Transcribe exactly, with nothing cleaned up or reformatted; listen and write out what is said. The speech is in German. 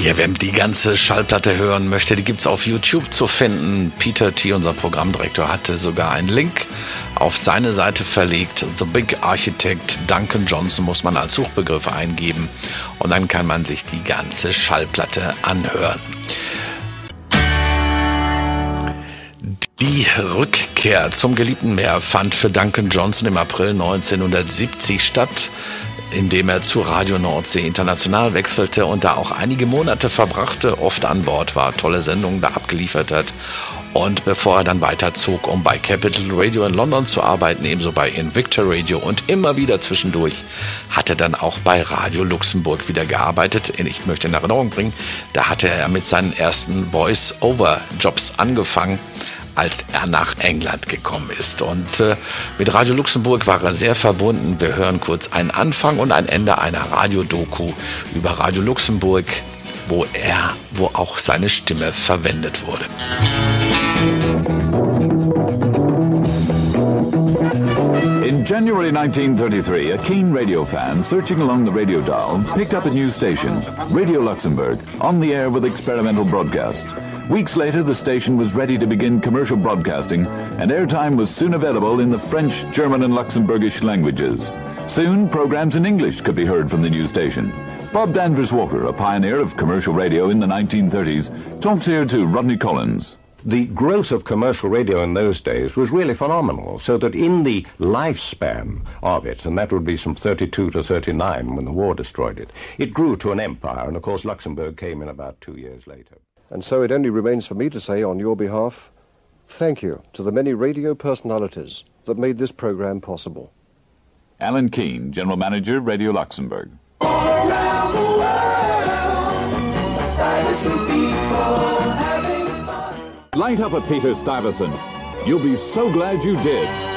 Ja, wer die ganze Schallplatte hören möchte, die gibt's auf YouTube zu finden. Peter T., unser Programmdirektor, hatte sogar einen Link auf seine Seite verlegt. The Big Architect Duncan Johnson muss man als Suchbegriff eingeben und dann kann man sich die ganze Schallplatte anhören. Die Rückkehr zum geliebten Meer fand für Duncan Johnson im April neunzehnhundertsiebzig statt, indem er zu Radio Nordsee International wechselte und da auch einige Monate verbrachte, oft an Bord war, tolle Sendungen da abgeliefert hat. Und bevor er dann weiterzog, um bei Capital Radio in London zu arbeiten, ebenso bei Invicta Radio und immer wieder zwischendurch, hat er dann auch bei Radio Luxemburg wieder gearbeitet. Ich möchte in Erinnerung bringen, da hatte er mit seinen ersten Voice-Over-Jobs angefangen, als er nach England gekommen ist. Und äh, mit Radio Luxemburg war er sehr verbunden. Wir hören kurz einen Anfang und ein Ende einer Radiodoku über Radio Luxemburg, wo er, wo auch seine Stimme verwendet wurde. In January nineteen thirty-three, a keen radio fan searching along the radio dial picked up a new station, Radio Luxembourg, on the air with experimental broadcasts. Weeks later, the station was ready to begin commercial broadcasting, and airtime was soon available in the French, German, and Luxembourgish languages. Soon, programs in English could be heard from the new station. Bob Danvers Walker, a pioneer of commercial radio in the nineteen thirties, talks here to Rodney Collins. The growth of commercial radio in those days was really phenomenal, so that in the lifespan of it, and that would be from thirty-two to thirty-nine when the war destroyed it, it grew to an empire, and of course Luxembourg came in about two years later. And so it only remains for me to say on your behalf, thank you to the many radio personalities that made this program possible. Alan Keane, General Manager, Radio Luxembourg. All around the world, Stuyvesant people having fun. Light up at Peter Stuyvesant. You'll be so glad you did.